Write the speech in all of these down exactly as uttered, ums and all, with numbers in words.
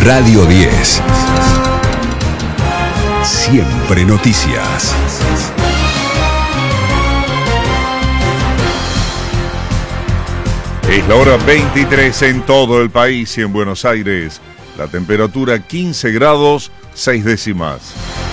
Radio diez. Siempre noticias. Es la hora veintitrés en todo el país y en Buenos Aires. La temperatura quince grados, seis décimas.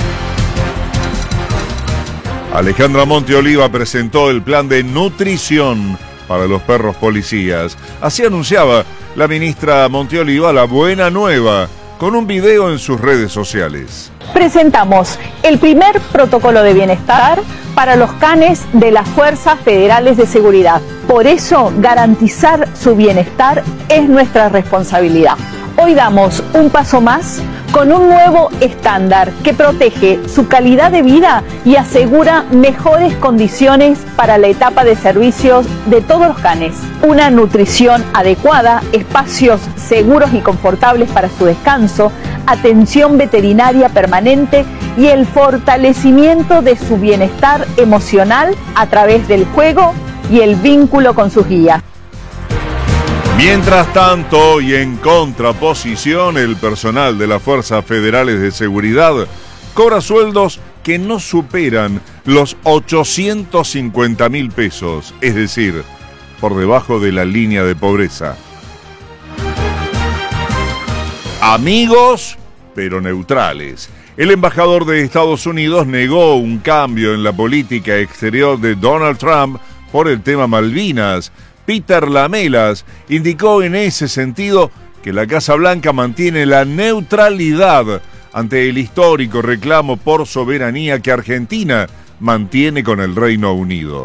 Alejandra Monteoliva presentó el plan de nutrición para los perros policías. Así anunciaba la ministra Monteoliva la buena nueva, con un video en sus redes sociales. Presentamos el primer protocolo de bienestar para los canes de las Fuerzas Federales de Seguridad. Por eso, garantizar su bienestar es nuestra responsabilidad. Hoy damos un paso más con un nuevo estándar que protege su calidad de vida y asegura mejores condiciones para la etapa de servicios de todos los canes. Una nutrición adecuada, espacios seguros y confortables para su descanso, atención veterinaria permanente y el fortalecimiento de su bienestar emocional a través del juego y el vínculo con sus guías. Mientras tanto, y en contraposición, el personal de las Fuerzas Federales de Seguridad cobra sueldos que no superan los ochocientos cincuenta mil pesos, es decir, por debajo de la línea de pobreza. Amigos, pero neutrales. El embajador de Estados Unidos negó un cambio en la política exterior de Donald Trump por el tema Malvinas. Peter Lamelas indicó en ese sentido que la Casa Blanca mantiene la neutralidad ante el histórico reclamo por soberanía que Argentina mantiene con el Reino Unido.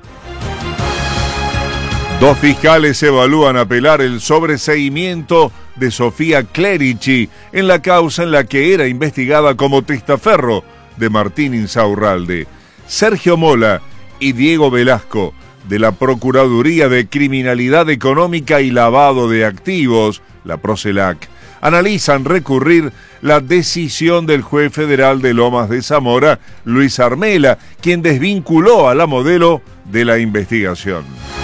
Dos fiscales evalúan apelar el sobreseimiento de Sofía Clerici en la causa en la que era investigada como testaferro de Martín Insaurralde. Sergio Mola y Diego Velasco, de la Procuraduría de Criminalidad Económica y Lavado de Activos, la Procelac, analizan recurrir la decisión del juez federal de Lomas de Zamora, Luis Armela, quien desvinculó a la modelo de la investigación.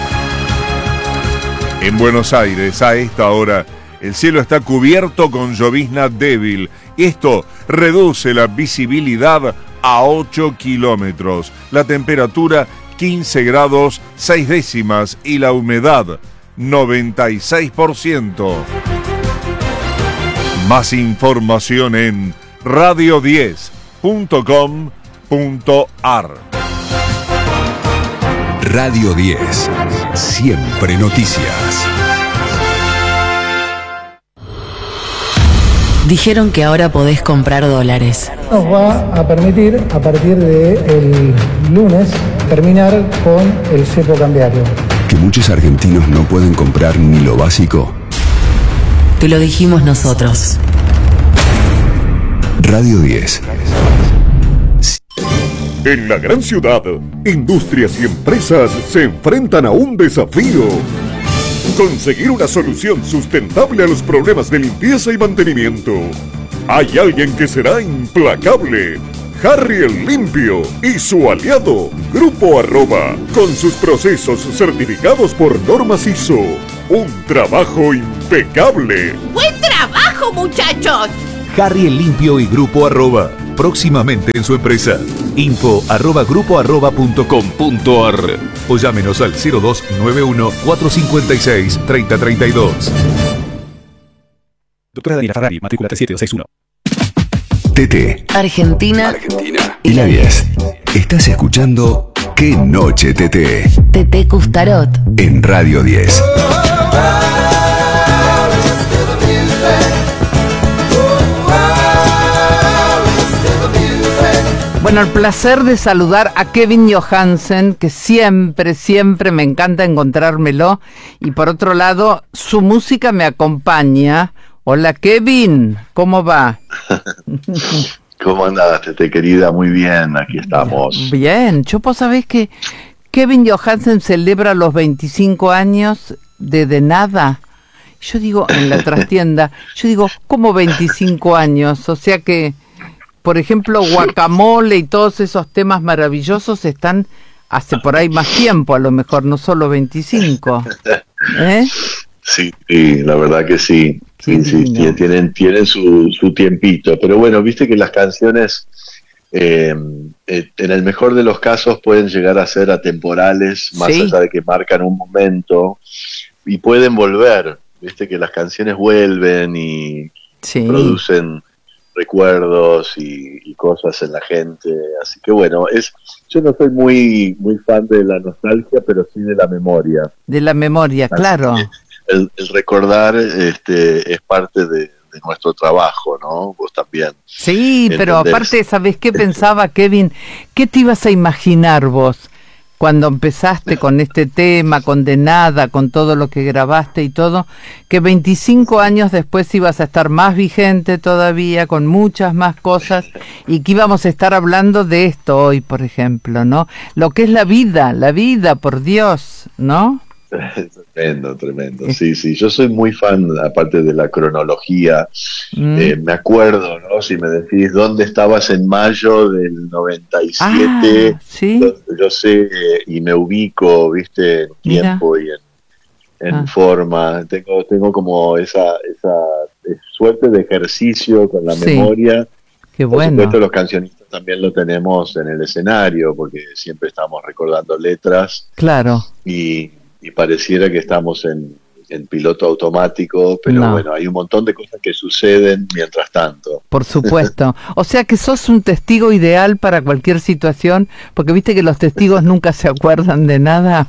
En Buenos Aires, a esta hora, el cielo está cubierto con llovizna débil. Esto reduce la visibilidad a ocho kilómetros. La temperatura quince grados, seis décimas y la humedad noventa y seis por ciento. Más información en radio diez punto com punto ar. Radio diez. Siempre noticias. Dijeron que ahora podés comprar dólares. Nos va a permitir, a partir del lunes, terminar con el cepo cambiario. Que muchos argentinos no pueden comprar ni lo básico. Te lo dijimos nosotros. Radio diez. En la gran ciudad, industrias y empresas se enfrentan a un desafío. Conseguir una solución sustentable a los problemas de limpieza y mantenimiento. Hay alguien que será implacable. Harry el Limpio y su aliado, Grupo Arroba, con sus procesos certificados por normas I S O. Un trabajo impecable. ¡Buen trabajo, muchachos! Harry el Limpio y Grupo Arroba, próximamente en su empresa. Info arroba grupo arroba punto com punto ar o llámenos al cero dos nueve uno cuatro cinco seis tres cero tres dos. Doctora Daniela Ferrari, matrícula tres siete dos seis uno. T T. Argentina. Argentina. Y la diez. Estás escuchando Qué Noche T T. T T Custarot. En Radio diez. Bueno, el placer de saludar a Kevin Johansen, que siempre, siempre me encanta encontrármelo. Y por otro lado, su música me acompaña. Hola, Kevin, ¿cómo va? ¿Cómo andás, Tete, querida? Muy bien, aquí estamos. Bien, yo vos sabés que Kevin Johansen celebra los veinticinco años de De Nada. Yo digo, en la trastienda, yo digo, ¿cómo veinticinco años? O sea que, por ejemplo, Guacamole y todos esos temas maravillosos están hace por ahí más tiempo, a lo mejor, no solo veinticinco. ¿Eh? Sí, sí, la verdad que sí. Sí, sí, sí, tienen, tienen su, su tiempito. Pero bueno, viste que las canciones, eh, eh, en el mejor de los casos, pueden llegar a ser atemporales, más Sí. allá de que marcan un momento, y pueden volver. Viste que las canciones vuelven y Sí. producen recuerdos y, y cosas en la gente. Así que bueno, es yo no soy muy, muy fan de la nostalgia, pero sí de la memoria. De la memoria, Así claro. que El, el recordar este, es parte de, de nuestro trabajo, ¿no? Vos también. Sí, pero ¿Entendés? aparte, ¿sabés qué pensaba, Kevin? ¿Qué te ibas a imaginar vos cuando empezaste con este tema, con De Nada, con todo lo que grabaste y todo? Que veinticinco años después ibas a estar más vigente todavía, con muchas más cosas, y que íbamos a estar hablando de esto hoy, por ejemplo, ¿no? Lo que es la vida, la vida, por Dios, ¿no? Tremendo, tremendo. Sí, sí. Yo soy muy fan, aparte de la cronología. Mm. Eh, me acuerdo, ¿no? Si me decís dónde estabas en mayo del noventa y siete, Ah, ¿sí? yo, yo sé eh, y me ubico, viste, en Mira. tiempo y en, en Ah. forma. Tengo, tengo como esa, esa eh, suerte de ejercicio con la Sí. memoria. Qué Por bueno. supuesto, los cancionistas también lo tenemos en el escenario, porque siempre estamos recordando letras. Claro. Y, y pareciera que estamos en, en piloto automático, pero No. bueno, hay un montón de cosas que suceden mientras tanto. Por supuesto. O sea que sos un testigo ideal para cualquier situación, porque viste que los testigos nunca se acuerdan de nada.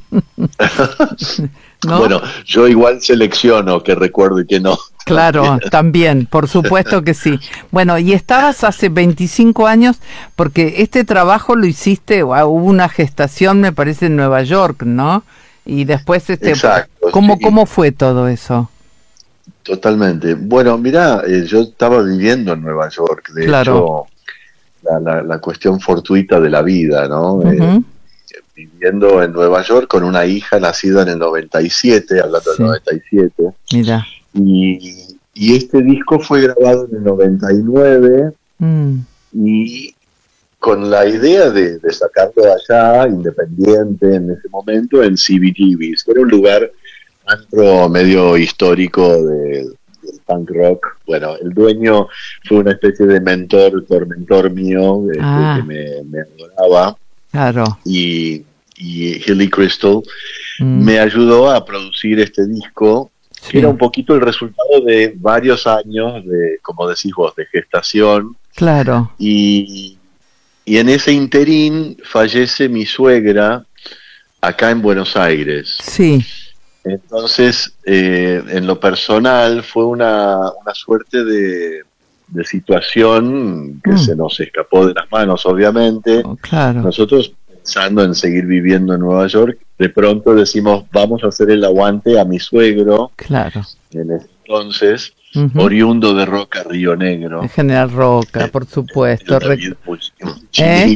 ¿No? Bueno, yo igual selecciono qué recuerdo y qué no. Claro, también, por supuesto que sí. Bueno, y estabas hace veinticinco años, porque este trabajo lo hiciste, hubo una gestación, me parece, en Nueva York, ¿no? Y después, este, Exacto, ¿cómo, sí. ¿cómo fue todo eso? Totalmente. Bueno, mirá, eh, yo estaba viviendo en Nueva York, de Claro. hecho, la, la, la cuestión fortuita de la vida, ¿no? Eh, Ujú. viviendo en Nueva York con una hija nacida en el noventa y siete, hablando Sí. del noventa y siete, Mira. y, y este disco fue grabado en el noventa y nueve, Mm. y con la idea de, de sacarlo de allá, independiente en ese momento, en C B G B's, que era un lugar antro medio histórico de, del punk rock. Bueno, el dueño fue una especie de mentor, tormentor mío, este, Ah. que me, me adoraba, Claro. y, y Hilly Crystal Mm. me ayudó a producir este disco, que Sí. era un poquito el resultado de varios años de, como decís vos, de gestación. Claro. Y, y en ese interín fallece mi suegra acá en Buenos Aires. Sí. Entonces, eh, en lo personal, fue una, una suerte de, de situación que Mm. se nos escapó de las manos, obviamente. Oh, claro. Nosotros, pensando en seguir viviendo en Nueva York, de pronto decimos, vamos a hacer el aguante a mi suegro, Claro. en ese entonces, Ujú. oriundo de Roca, Río Negro. El General Roca, por supuesto. El David Rec- Puch- ¿Eh?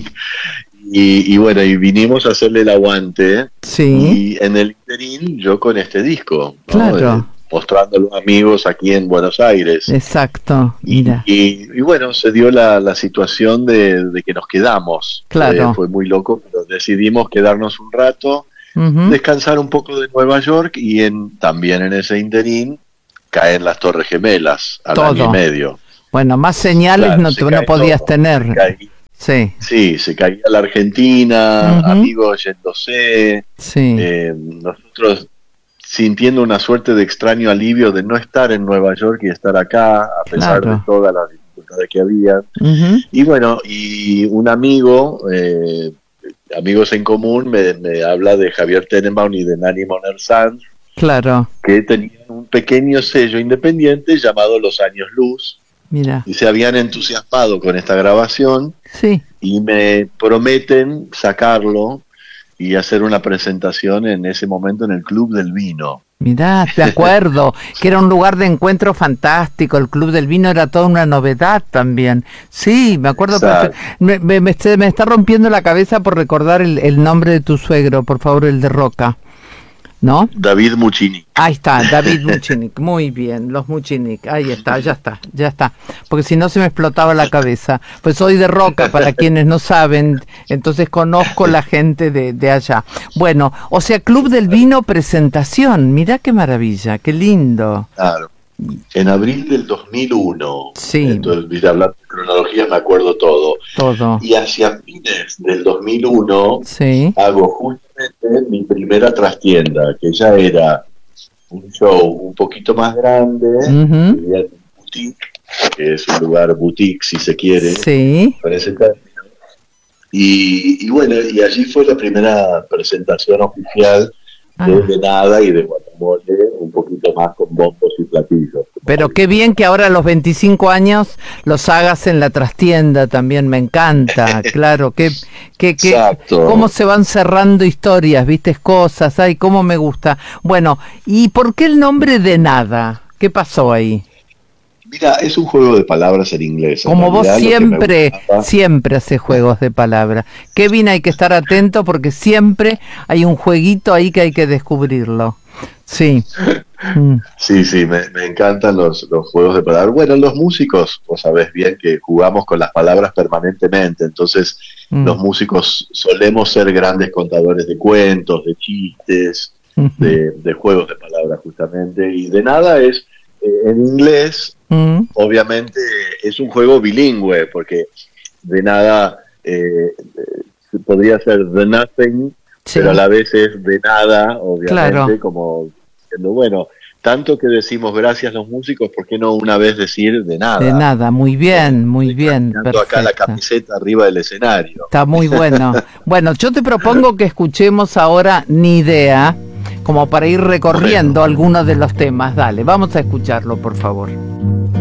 Y, y bueno, y vinimos a hacerle el aguante. Sí. Y en el interín, yo con este disco, ¿no? Claro. Eh, mostrando a los amigos aquí en Buenos Aires. Exacto. Mira. Y, y bueno, se dio la, la situación de, de que nos quedamos. Claro. Eh, fue muy loco, pero decidimos quedarnos un rato, Ujú. descansar un poco de Nueva York, y en también en ese interín caen las Torres Gemelas al Todo. año y medio. Bueno, más señales Claro, no, se te- no cae podías todo. tener. Se cae- Sí. Sí, se caía la Argentina, Ujú. amigos yéndose, Sí. eh, nosotros sintiendo una suerte de extraño alivio de no estar en Nueva York y estar acá, a pesar Claro. de todas las dificultades que había. Ujú. Y bueno, y un amigo, eh, amigos en común, me, me habla de Javier Tenenbaum y de Nani Moner Sanz, Claro. que tenían un pequeño sello independiente llamado Los Años Luz, Mira. y se habían entusiasmado con esta grabación, Sí. y me prometen sacarlo y hacer una presentación en ese momento en el Club del Vino. Mirá, de acuerdo, que era un lugar de encuentro fantástico, el Club del Vino era toda una novedad también. Sí, me acuerdo. Exacto. perfecto. Me, me, me, me está rompiendo la cabeza por recordar el, el nombre de tu suegro, por favor, el de Roca. ¿no? David Muchini. Ahí está, David Muchinik, muy bien, los Muchinik, ahí está, ya está, ya está, porque si no se me explotaba la cabeza, pues soy de Roca, para quienes no saben, entonces conozco la gente de, de allá. Bueno, o sea, Club del Vino presentación, mirá qué maravilla, qué lindo. Claro, en abril del dos mil uno, sí. Entonces, viste, hablando de cronología me acuerdo todo. Todo. Y hacia fines del dos mil uno, sí. hago justamente mi primera trastienda, que ya era un show un poquito más grande, uh-huh. boutique, que es un lugar boutique si se quiere, sí. con ese término. Y, y bueno, y allí fue la primera presentación oficial de, ah. de Nada y de Guacamole, un poquito más con bombos y platillos. Pero qué bien que ahora a los veinticinco años los hagas en la trastienda también, me encanta, claro, que, que, que cómo se van cerrando historias, viste, cosas, ay, cómo me gusta. Bueno, ¿y por qué el nombre de Nada? ¿Qué pasó ahí? Mira, es un juego de palabras en inglés. En Como realidad, vos siempre, gustaba... siempre haces juegos de palabras. Kevin, hay que estar atento porque siempre hay un jueguito ahí que hay que descubrirlo. Sí. Mm. Sí, sí, me, me encantan los, los juegos de palabras. Bueno, los músicos, vos sabés bien que jugamos con las palabras permanentemente, entonces mm. los músicos solemos ser grandes contadores de cuentos, de chistes, mm-hmm. de, de juegos de palabras justamente, y de Nada es, eh, en inglés, mm. obviamente es un juego bilingüe, porque de Nada eh, eh, podría ser The Nothing, sí. pero a la vez es de nada, obviamente, claro. como diciendo, bueno, tanto que decimos gracias los músicos, ¿por qué no una vez decir de nada? De nada, muy bien, muy bien. Acá la camiseta arriba del escenario. Está muy bueno. Bueno, yo te propongo que escuchemos ahora Ni Idea, como para ir recorriendo bueno. algunos de los temas. Dale, vamos a escucharlo, por favor.